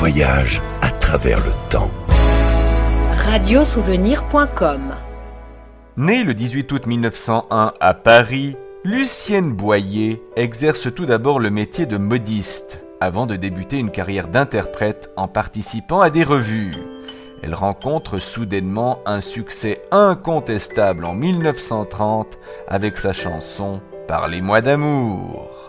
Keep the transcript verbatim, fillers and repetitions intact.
voyage à travers le temps. radiosouvenir point com. Née le dix-huit août mille neuf cent un à Paris, Lucienne Boyer exerce tout d'abord le métier de modiste, avant de débuter une carrière d'interprète en participant à des revues. Elle rencontre soudainement un succès incontestable en mille neuf cent trente avec sa chanson « Parlez-moi d'amour ».